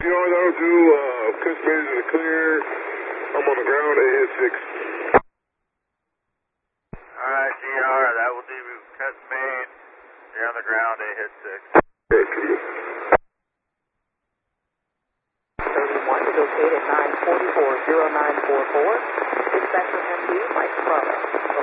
GR, that'll do. Customer's in the clear. I'm on the ground, AS 6. Alright, GR, that will do. Customer, you're on the ground, AS 6. Alright, cool. 31 is located at 944-0944. Dispatcher MD, Mike Bravo.